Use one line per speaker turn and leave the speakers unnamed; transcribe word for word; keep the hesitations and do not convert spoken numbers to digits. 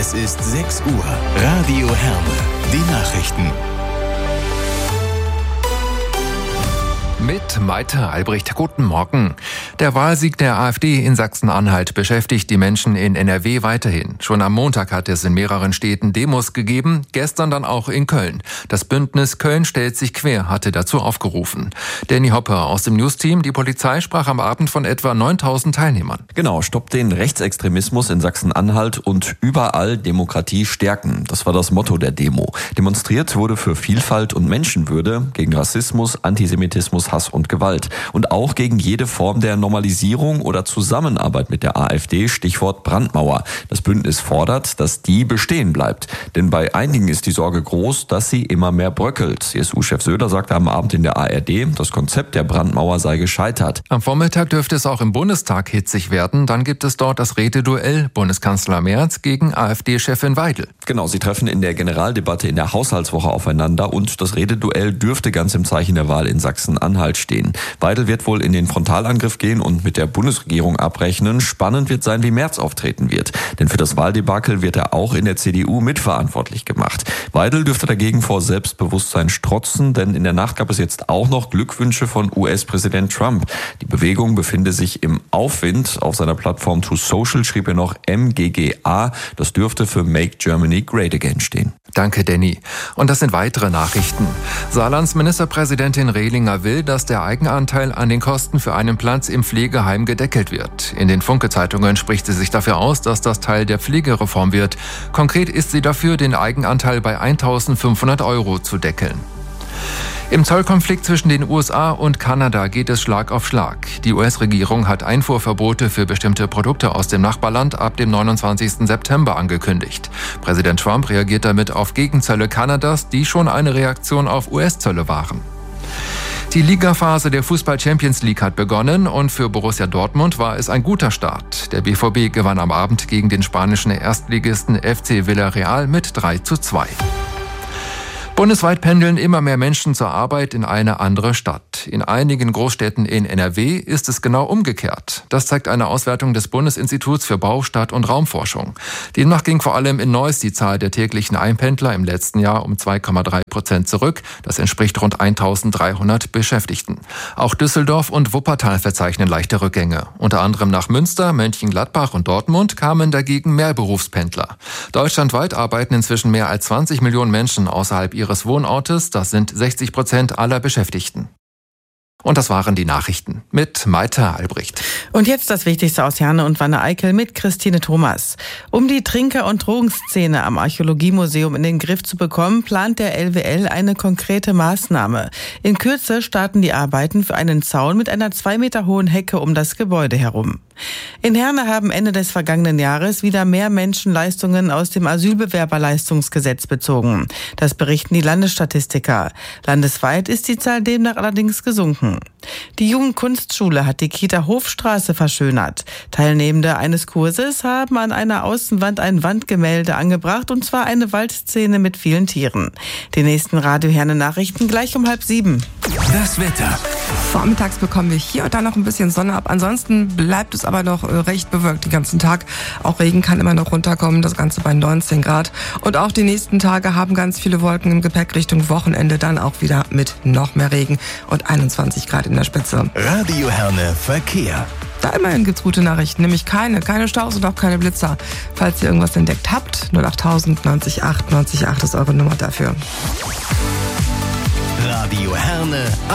Es ist sechs Uhr. Radio Herne. Die Nachrichten.
Mit Maite Albrecht. Guten Morgen. Der Wahlsieg der AfD in Sachsen-Anhalt beschäftigt die Menschen in N R W weiterhin. Schon am Montag hat es in mehreren Städten Demos gegeben, gestern dann auch in Köln. Das Bündnis Köln stellt sich quer hatte dazu aufgerufen. Danny Hopper aus dem News-Team. Die Polizei sprach am Abend von etwa neuntausend Teilnehmern.
Genau, stoppt den Rechtsextremismus in Sachsen-Anhalt und überall Demokratie stärken. Das war das Motto der Demo. Demonstriert wurde für Vielfalt und Menschenwürde, gegen Rassismus, Antisemitismus, Hass und Gewalt. Und auch gegen jede Form der Normalisierung oder Zusammenarbeit mit der AfD, Stichwort Brandmauer. Das Bündnis fordert, dass die bestehen bleibt. Denn bei einigen ist die Sorge groß, dass sie immer mehr bröckelt. C S U-Chef Söder sagte am Abend in der A R D, das Konzept der Brandmauer sei gescheitert.
Am Vormittag dürfte es auch im Bundestag hitzig werden. Dann gibt es dort das Rededuell Bundeskanzler Merz gegen AfD-Chefin Weidel.
Genau, sie treffen in der Generaldebatte in der Haushaltswoche aufeinander und das Rededuell dürfte ganz im Zeichen der Wahl in Sachsen-Anhalt stehen. Weidel wird wohl in den Frontalangriff gehen und mit der Bundesregierung abrechnen. Spannend wird sein, wie Merz auftreten wird. Denn für das Wahldebakel wird er auch in der C D U mitverantwortlich gemacht. Weidel dürfte dagegen vor Selbstbewusstsein strotzen, denn in der Nacht gab es jetzt auch noch Glückwünsche von U S-Präsident Trump. Die Bewegung befinde sich im Aufwind. Auf seiner Plattform True Social schrieb er noch M G G A. Das dürfte für Make Germany Great Again stehen.
Danke, Danny. Und das sind weitere Nachrichten. Saarlands Ministerpräsidentin Rehlinger will, dass der Eigenanteil an den Kosten für einen Platz im Pflegeheim gedeckelt wird. In den Funke-Zeitungen spricht sie sich dafür aus, dass das Teil der Pflegereform wird. Konkret ist sie dafür, den Eigenanteil bei eintausendfünfhundert Euro zu deckeln. Im Zollkonflikt zwischen den U S A und Kanada geht es Schlag auf Schlag. Die U S-Regierung hat Einfuhrverbote für bestimmte Produkte aus dem Nachbarland ab dem neunundzwanzigsten September angekündigt. Präsident Trump reagiert damit auf Gegenzölle Kanadas, die schon eine Reaktion auf U S-Zölle waren. Die Ligaphase der Fußball-Champions League hat begonnen und für Borussia Dortmund war es ein guter Start. Der B V B gewann am Abend gegen den spanischen Erstligisten F C Villarreal mit drei zu zwei. Bundesweit pendeln immer mehr Menschen zur Arbeit in eine andere Stadt. In einigen Großstädten in N R W ist es genau umgekehrt. Das zeigt eine Auswertung des Bundesinstituts für Bau, Stadt- und Raumforschung. Demnach ging vor allem in Neuss die Zahl der täglichen Einpendler im letzten Jahr um zwei Komma drei Prozent zurück. Das entspricht rund eintausenddreihundert Beschäftigten. Auch Düsseldorf und Wuppertal verzeichnen leichte Rückgänge. Unter anderem nach Münster, Mönchengladbach und Dortmund kamen dagegen mehr Berufspendler. Deutschlandweit arbeiten inzwischen mehr als zwanzig Millionen Menschen außerhalb ihres Wohnortes, das sind sechzig Prozent aller Beschäftigten. Und das waren die Nachrichten mit Maite Albrecht.
Und jetzt das Wichtigste aus Herne und Wanne-Eickel mit Christine Thomas. Um die Trinker- und Drogenszene am Archäologiemuseum in den Griff zu bekommen, plant der L W L eine konkrete Maßnahme. In Kürze starten die Arbeiten für einen Zaun mit einer zwei Meter hohen Hecke um das Gebäude herum. In Herne haben Ende des vergangenen Jahres wieder mehr Menschen Leistungen aus dem Asylbewerberleistungsgesetz bezogen. Das berichten die Landesstatistiker. Landesweit ist die Zahl demnach allerdings gesunken. Die Jugendkunstschule hat die Kita Hofstraße verschönert. Teilnehmende eines Kurses haben an einer Außenwand ein Wandgemälde angebracht, und zwar eine Waldszene mit vielen Tieren. Die nächsten Radio Herne Nachrichten gleich um halb sieben.
Das Wetter.
Vormittags bekommen wir hier und da noch ein bisschen Sonne ab. Ansonsten bleibt es aber noch recht bewölkt den ganzen Tag. Auch Regen kann immer noch runterkommen, das Ganze bei neunzehn Grad. Und auch die nächsten Tage haben ganz viele Wolken im Gepäck Richtung Wochenende, dann auch wieder mit noch mehr Regen und einundzwanzig Grad in der Spitze.
Radio Herne Verkehr.
Da immerhin gibt's gute Nachrichten, nämlich keine, keine Staus und auch keine Blitzer. Falls ihr irgendwas entdeckt habt, null achttausend neunzig acht neunzig acht ist eure Nummer dafür.
Radio Herne